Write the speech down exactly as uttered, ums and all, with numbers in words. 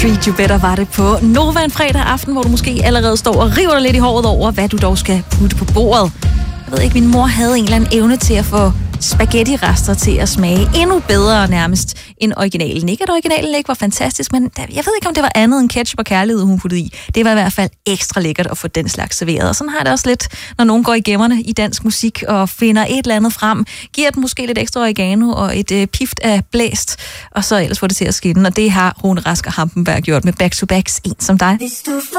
Treat You Better var det på Nova en fredag aften, hvor du måske allerede står og river dig lidt i håret over, hvad du dog skal putte på bordet. Jeg ved ikke, min mor havde en eller anden evne til at få spaghetti-rester til at smage endnu bedre nærmest end originalen. Ikke at originalen ikke var fantastisk, men jeg ved ikke, om det var andet end ketchup og kærlighed, hun puttede i. Det var i hvert fald ekstra lækkert at få den slags serveret. Og sådan har det også lidt, når nogen går i gemmerne i dansk musik og finder et eller andet frem, giver den måske lidt ekstra oregano og et øh, pift af blæst, og så ellers får det til at skinne. Og det har Rune Rask og Hampenberg gjort med Back to Backs En som dig.